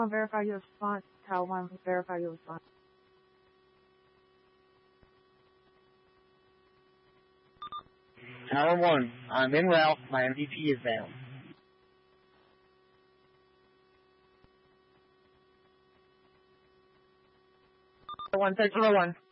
1, verify your response. Tower 1, verify your response. Tower 1, I'm en route. My MVP is down. Tower 1.